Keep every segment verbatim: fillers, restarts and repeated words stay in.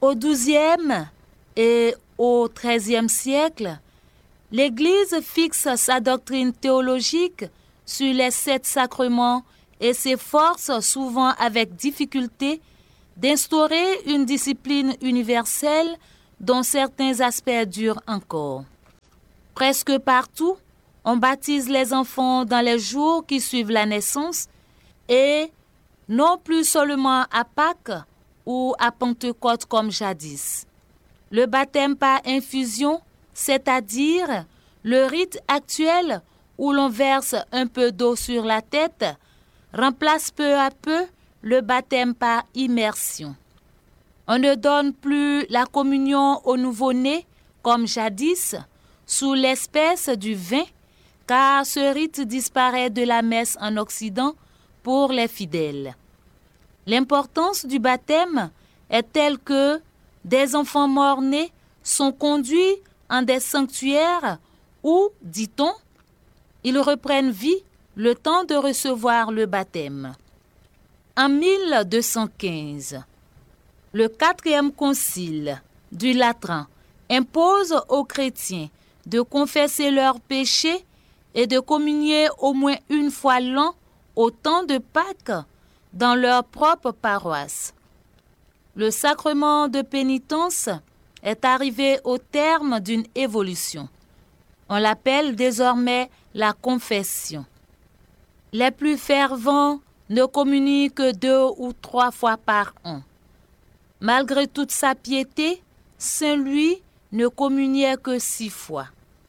Au douzième et au treizième siècle, l'Église fixe sa doctrine théologique sur les sept sacrements et s'efforce, souvent avec difficulté, d'instaurer une discipline universelle dont certains aspects durent encore. Presque partout, on baptise les enfants dans les jours qui suivent la naissance et non plus seulement à Pâques ou à Pentecôte comme jadis. Le baptême par infusion, c'est-à-dire le rite actuel où l'on verse un peu d'eau sur la tête, remplace peu à peu le baptême par immersion. On ne donne plus la communion au nouveau-né comme jadis, sous l'espèce du vin, car ce rite disparaît de la messe en Occident pour les fidèles. L'importance du baptême est telle que des enfants morts-nés sont conduits en des sanctuaires où, dit-on, ils reprennent vie le temps de recevoir le baptême. En mille deux cent quinze, le quatrième concile du Latran impose aux chrétiens de confesser leurs péchés et de communier au moins une fois l'an au temps de Pâques dans leur propre paroisse. Le sacrement de pénitence est arrivé au terme d'une évolution. On l'appelle désormais la confession. Les plus fervents ne communient que deux ou trois fois par an. Malgré toute sa piété, Saint Louis ne communiait que six fois.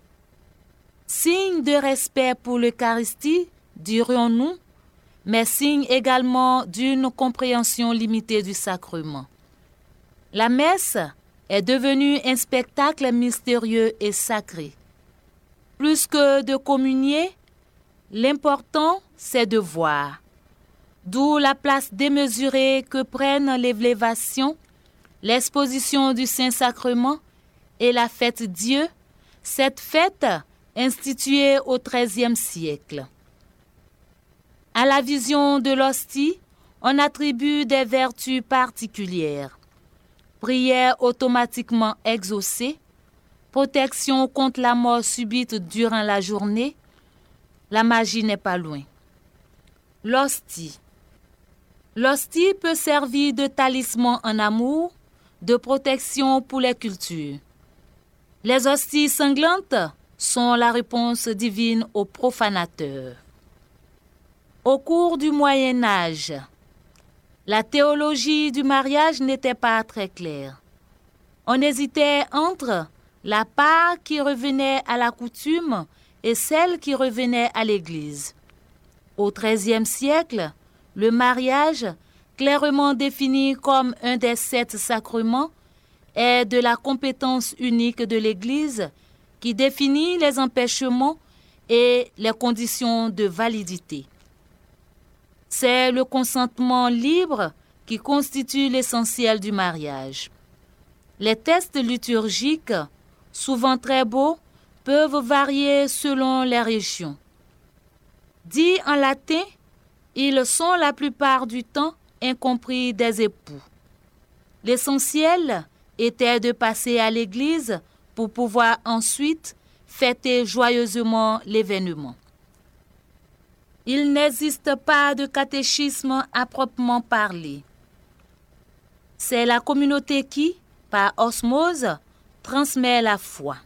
Signe de respect pour l'Eucharistie, dirions-nous, mais signe également d'une compréhension limitée du sacrement. La messe est devenue un spectacle mystérieux et sacré. Plus que de communier, l'important, c'est de voir. D'où la place démesurée que prennent l'élévation, l'exposition du Saint-Sacrement et la fête Dieu, cette fête instituée au treizième siècle. À la vision de l'hostie, on attribue des vertus particulières. Prière automatiquement exaucée, protection contre la mort subite durant la journée, la magie n'est pas loin. L'hostie. L'hostie peut servir de talisman en amour, de protection pour les cultures. Les hosties sanglantes sont la réponse divine aux profanateurs. Au cours du Moyen Âge, la théologie du mariage n'était pas très claire. On hésitait entre la part qui revenait à la coutume et celle qui revenait à l'Église. Au treizième siècle, le mariage, clairement défini comme un des sept sacrements, est de la compétence unique de l'Église qui définit les empêchements et les conditions de validité. C'est le consentement libre qui constitue l'essentiel du mariage. Les textes liturgiques, souvent très beaux, peuvent varier selon les régions. Dits en latin, ils sont la plupart du temps incompris des époux. L'essentiel était de passer à l'église pour pouvoir ensuite fêter joyeusement l'événement. Il n'existe pas de catéchisme à proprement parler. C'est la communauté qui, par osmose, transmet la foi.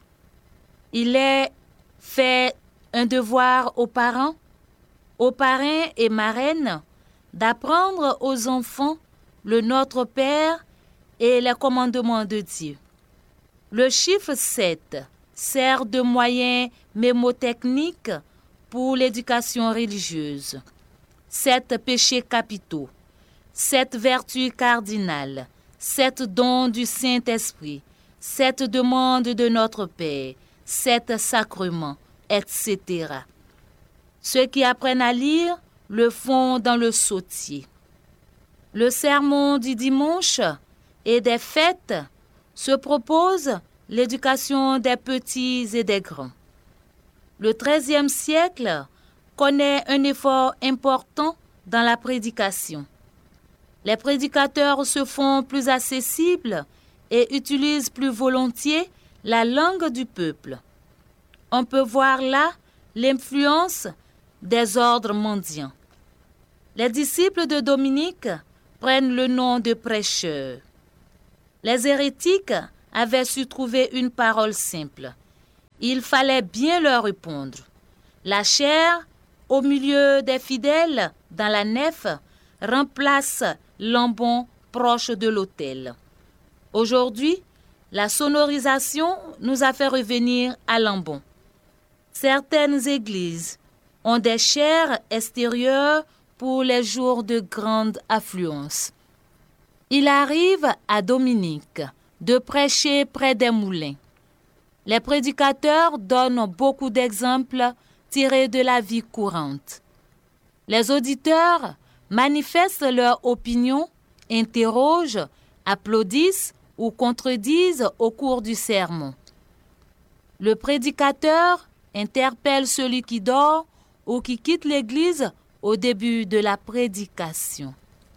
Il est fait un devoir aux parents, aux parrains et marraines d'apprendre aux enfants le Notre Père et les commandements de Dieu. Le chiffre sept sert de moyen mémotechnique pour l'éducation religieuse. Sept péchés capitaux, sept vertus cardinales, sept dons du Saint-Esprit, sept demandes de notre Père, sept sacrements, et cetera. Ceux qui apprennent à lire le font dans le sautier. Le sermon du dimanche et des fêtes se propose l'éducation des petits et des grands. Le treizième siècle connaît un effort important dans la prédication. Les prédicateurs se font plus accessibles et utilisent plus volontiers la langue du peuple. On peut voir là l'influence des ordres mendiants. Les disciples de Dominique prennent le nom de prêcheurs. Les hérétiques avaient su trouver une parole simple. Il fallait bien leur répondre. La chair, au milieu des fidèles, dans la nef, remplace l'ambon proche de l'autel. Aujourd'hui, la sonorisation nous a fait revenir à l'ambon. Certaines églises ont des chairs extérieures pour les jours de grande affluence. Il arrive à Dominique de prêcher près des moulins. Les prédicateurs donnent beaucoup d'exemples tirés de la vie courante. Les auditeurs manifestent leur opinion, interrogent, applaudissent ou contredisent au cours du sermon. Le prédicateur interpelle celui qui dort ou qui quitte l'église au début de la prédication.